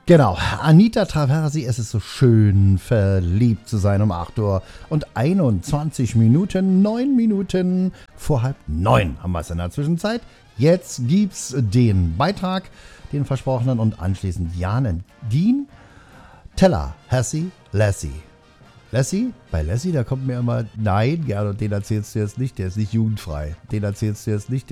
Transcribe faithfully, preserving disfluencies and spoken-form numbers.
Genau, Anita Traversi, es ist so schön, verliebt zu sein um acht Uhr und einundzwanzig Minuten, neun Minuten vor halb neun haben wir es in der Zwischenzeit. Jetzt gibt's den Beitrag, den versprochenen, und anschließend Jan Dien, Teller, Hassie, Lassie. Lassie? Bei Lassie, da kommt mir immer, nein, ja, den erzählst du jetzt nicht, der ist nicht jugendfrei. Den erzählst du jetzt nicht.